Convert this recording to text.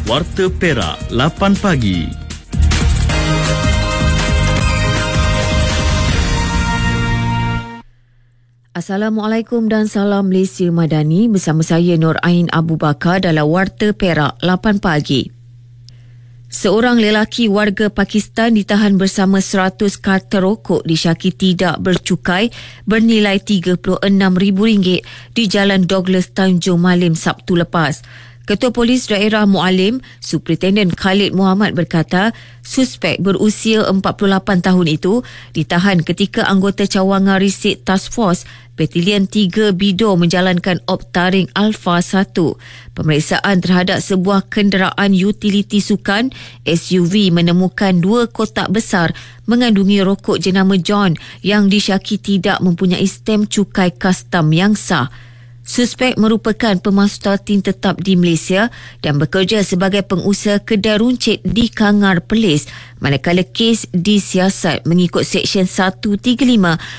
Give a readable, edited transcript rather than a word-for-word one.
Warta Perak 8 pagi. Assalamualaikum dan salam Malaysia Madani, bersama saya Nur Ain Abu Bakar dalam Warta Perak 8 pagi. Seorang lelaki warga Pakistan ditahan bersama 100 karton rokok disyaki tidak bercukai bernilai RM36,000 di Jalan Douglas Tanjung Malim Sabtu lepas. Ketua Polis Daerah Mualim, Superintendent Khalid Muhammad berkata, suspek berusia 48 tahun itu ditahan ketika anggota cawangan Risik Task Force Batalion 3 Bido menjalankan op taring Alpha 1. Pemeriksaan terhadap sebuah kenderaan utiliti sukan SUV menemukan 2 kotak besar mengandungi rokok jenama John yang disyaki tidak mempunyai stem cukai custom yang sah. Suspek merupakan pemasuk tartin tetap di Malaysia dan bekerja sebagai pengusaha kedai runcit di Kangar Perlis, manakala kes disiasat mengikut Seksyen 135